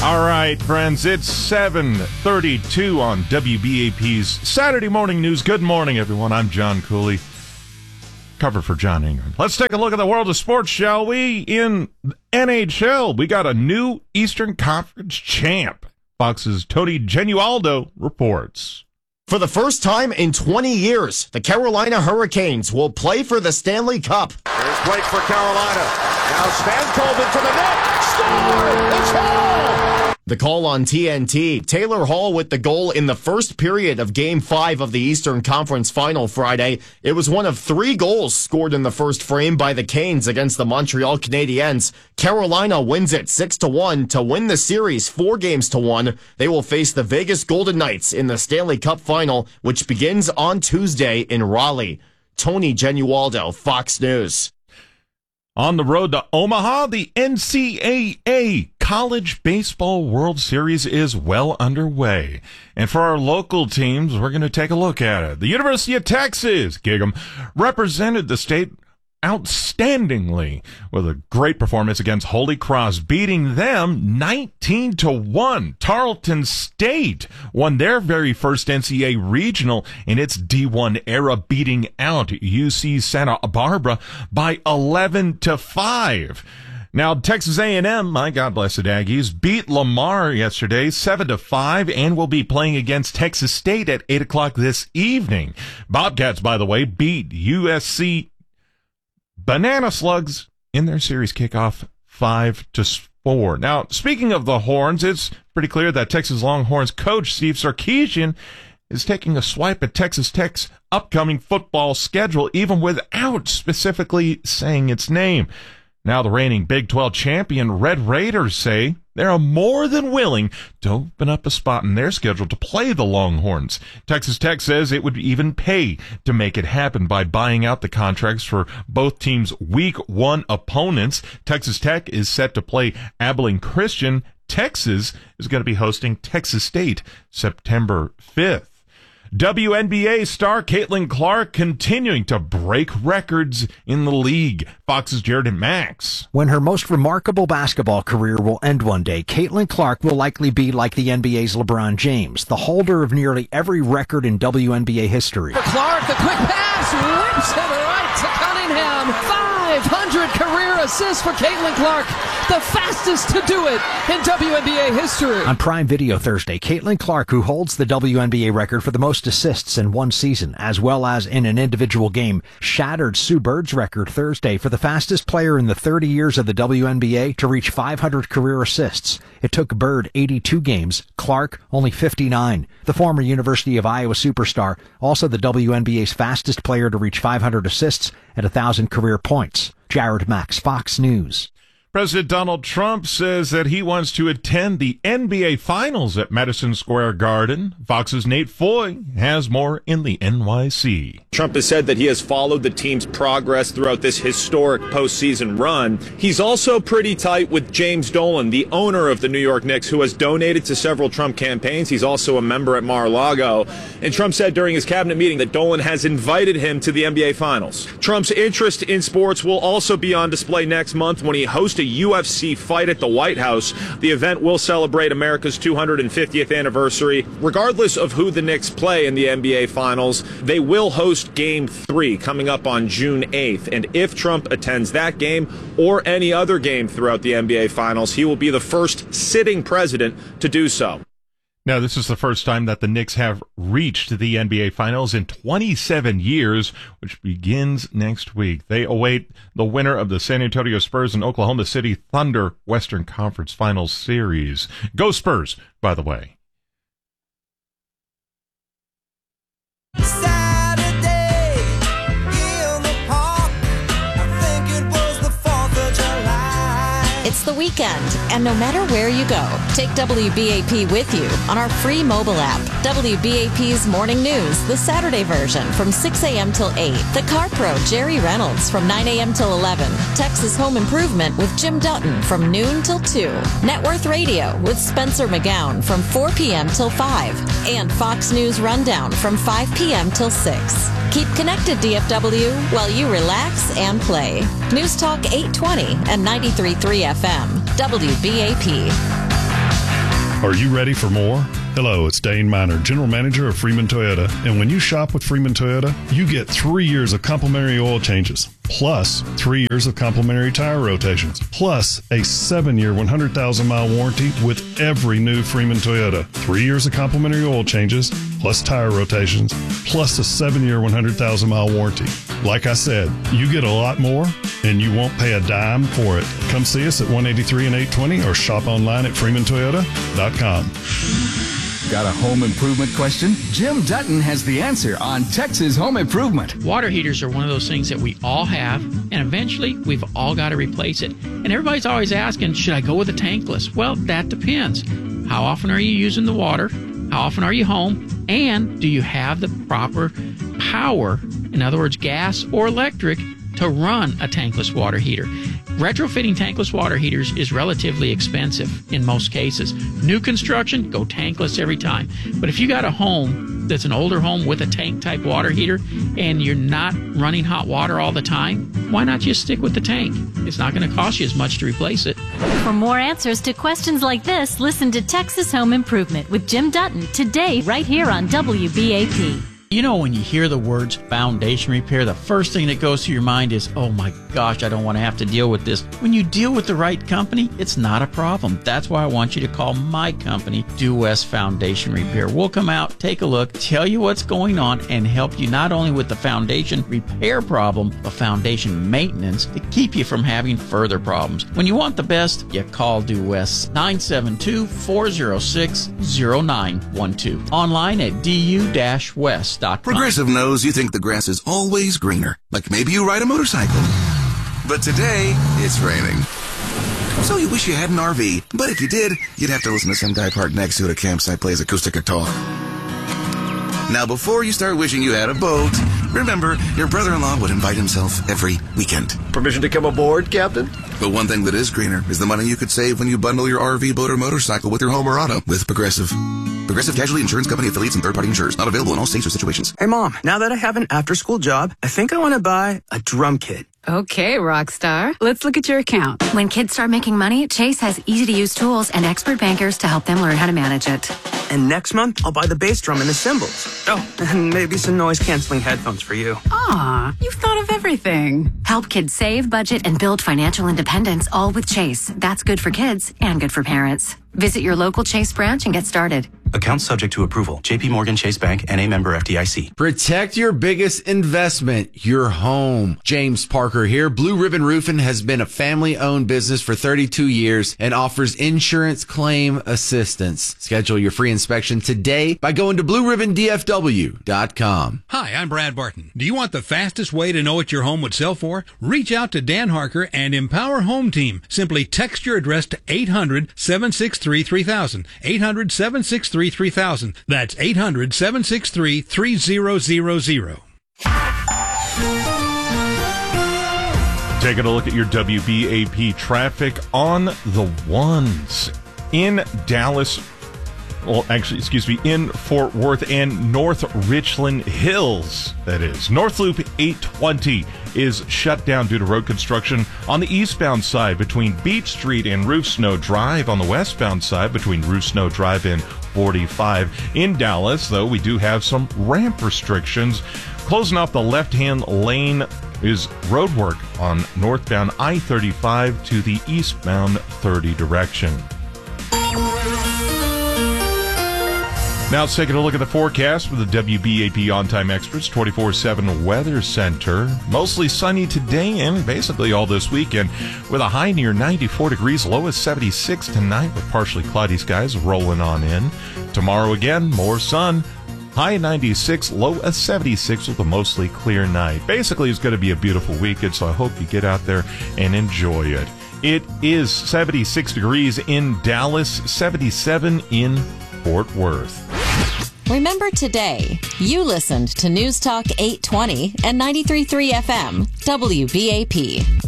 All right, friends, it's 7:32 on WBAP's Saturday Morning News. Good morning, everyone. I'm John Cooley, cover for John Ingram. Let's take a look at the world of sports, shall we? In NHL, we got a new Eastern Conference champ. Fox's Tony Genualdo reports. For the first time in 20 years, the Carolina Hurricanes will play for the Stanley Cup. There's Blake for Carolina. Now Spankoven to the net. Score! It's Hall! The call on TNT. Taylor Hall with the goal in the first period of Game 5 of the Eastern Conference Final Friday. It was one of 3 goals scored in the first frame by the Canes against the Montreal Canadiens. Carolina wins it 6-1 to win the series 4-1. They will face the Vegas Golden Knights in the Stanley Cup Final, which begins on Tuesday in Raleigh. Tony Genualdo, Fox News. On the road to Omaha, the NCAA College Baseball World Series is well underway. And for our local teams, we're going to take a look at it. The University of Texas, gig 'em, represented the state outstandingly with a great performance against Holy Cross, beating them 19-1. Tarleton State won their very first NCAA regional in its D1 era, beating out UC Santa Barbara by 11-5. Now, Texas A&M, my God bless the Aggies, beat Lamar yesterday 7-5 and will be playing against Texas State at 8 o'clock this evening. Bobcats, by the way, beat USC Banana Slugs in their series kickoff 5-4. Now, speaking of the Horns, it's pretty clear that Texas Longhorns coach Steve Sarkisian is taking a swipe at Texas Tech's upcoming football schedule, even without specifically saying its name. Now, the reigning Big 12 champion Red Raiders say they are more than willing to open up a spot in their schedule to play the Longhorns. Texas Tech says it would even pay to make it happen by buying out the contracts for both teams' Week 1 opponents. Texas Tech is set to play Abilene Christian. Texas is going to be hosting Texas State September 5th. WNBA star Caitlin Clark continuing to break records in the league. Fox's Jared and Max. When her most remarkable basketball career will end one day, Caitlin Clark will likely be like the NBA's LeBron James, the holder of nearly every record in WNBA history. For Clark, the quick pass, whips it right to Cunningham. 500 career assists for Caitlin Clark, the fastest to do it in WNBA history. On Prime Video Thursday, Caitlin Clark, who holds the WNBA record for the most assists in one season, as well as in an individual game, shattered Sue Bird's record Thursday for the fastest player in the 30 years of the WNBA to reach 500 career assists. It took Bird 82 games, Clark only 59. The former University of Iowa superstar, also the WNBA's fastest player to reach 500 assists at 1,000 career points. Jared Max, Fox News. President Donald Trump says that he wants to attend the NBA Finals at Madison Square Garden. Fox's Nate Foy has more in the NYC. Trump has said that he has followed the team's progress throughout this historic postseason run. He's also pretty tight with James Dolan, the owner of the New York Knicks, who has donated to several Trump campaigns. He's also a member at Mar-a-Lago. And Trump said during his cabinet meeting that Dolan has invited him to the NBA Finals. Trump's interest in sports will also be on display next month when he hosts a UFC fight at the White House. The event will celebrate America's 250th anniversary. Regardless of who the Knicks play in the NBA Finals, they will host Game 3 coming up on June 8th. And if Trump attends that game or any other game throughout the NBA Finals, he will be the first sitting president to do so. Now, this is the first time that the Knicks have reached the NBA Finals in 27 years, which begins next week. They await the winner of the San Antonio Spurs and Oklahoma City Thunder Western Conference Finals Series. Go Spurs, by the way. It's the weekend, and no matter where you go, take WBAP with you on our free mobile app. WBAP's Morning News, the Saturday version from 6 a.m. till 8. The Car Pro, Jerry Reynolds from 9 a.m. till 11. Texas Home Improvement with Jim Dutton from noon till 2. Net Worth Radio with Spencer McGowan from 4 p.m. till 5. And Fox News Rundown from 5 p.m. till 6. Keep connected, DFW, while you relax and play. News Talk 820 and 93.3 FM. WBAP. Are you ready for more? Hello, it's Dane Miner, General Manager of Freeman Toyota. And when you shop with Freeman Toyota, you get 3 years of complimentary oil changes, plus 3 years of complimentary tire rotations, plus a 7-year, 100,000-mile warranty with every new Freeman Toyota. 3 years of complimentary oil changes, plus tire rotations, plus a 7-year, 100,000-mile warranty. Like I said, you get a lot more, and you won't pay a dime for it. Come see us at 183 and 820 or shop online at freemantoyota.com. Got a home improvement question? Jim Dutton has the answer on Texas Home Improvement. Water heaters are one of those things that we all have, and eventually we've all got to replace it. And everybody's always asking, should I go with a tankless? Well, that depends. How often are you using the water? How often are you home? And do you have the proper power, in other words, gas or electric, to run a tankless water heater? Retrofitting tankless water heaters is relatively expensive in most cases. New construction, go tankless every time. But if you got a home that's an older home with a tank-type water heater and you're not running hot water all the time, why not just stick with the tank? It's not going to cost you as much to replace it. For more answers to questions like this, listen to Texas Home Improvement with Jim Dutton today right here on WBAP. You know, when you hear the words foundation repair, the first thing that goes through your mind is, oh my gosh, I don't want to have to deal with this. When you deal with the right company, it's not a problem. That's why I want you to call my company, Due West Foundation Repair. We'll come out, take a look, tell you what's going on, and help you not only with the foundation repair problem, but foundation maintenance to keep you from having further problems. When you want the best, you call Due West, 972-406-0912. Online at du-west.com. Progressive knows you think the grass is always greener, like maybe you ride a motorcycle. But today, it's raining. So you wish you had an RV, but if you did, you'd have to listen to some guy parked next to it at a campsite plays acoustic guitar. Now, before you start wishing you had a boat, remember, your brother-in-law would invite himself every weekend. Permission to come aboard, Captain? But one thing that is greener is the money you could save when you bundle your RV, boat, or motorcycle with your home or auto with Progressive. Progressive Casualty Insurance Company affiliates and third-party insurers. Not available in all states or situations. Hey, Mom, now that I have an after-school job, I think I want to buy a drum kit. Okay, Rockstar. Let's look at your account. When kids start making money, Chase has easy-to-use tools and expert bankers to help them learn how to manage it. And next month, I'll buy the bass drum and the cymbals. Oh, and maybe some noise-canceling headphones for you. Aw, you've thought of everything. Help kids save, budget, and build financial independence, all with Chase. That's good for kids and good for parents. Visit your local Chase branch and get started. Account subject to approval. J.P. Morgan Chase Bank, N.A. member FDIC. Protect your biggest investment, your home. James Parker here. Blue Ribbon Roofing has been a family-owned business for 32 years and offers insurance claim assistance. Schedule your free inspection today by going to blueribbondfw.com. Hi, I'm Brad Barton. Do you want the fastest way to know what your home would sell for? Reach out to Dan Harker and Empower Home Team. Simply text your address to 800-763-3000. 800-763-3000. That's 800-763-3000. Taking a look at your WBAP traffic on the ones in Dallas. Well, actually, in Fort Worth and North Richland Hills, that is. North Loop 820 is shut down due to road construction on the eastbound side between Beach Street and Roof Snow Drive. On the westbound side between Roof Snow Drive and 45. In Dallas, though, we do have some ramp restrictions. Closing off the left-hand lane is road work on northbound I-35 to the eastbound 30 direction. Now let's take a look at the forecast for the WBAP On-Time Experts 24/7 Weather Center. Mostly sunny today and basically all this weekend with a high near 94 degrees, low is 76 tonight with partially cloudy skies rolling on in. Tomorrow again, more sun. High 96, low of 76 with a mostly clear night. Basically, it's going to be a beautiful weekend, so I hope you get out there and enjoy it. It is 76 degrees in Dallas, 77 in Fort Worth. Remember today, you listened to News Talk 820 and 93.3 FM, WBAP.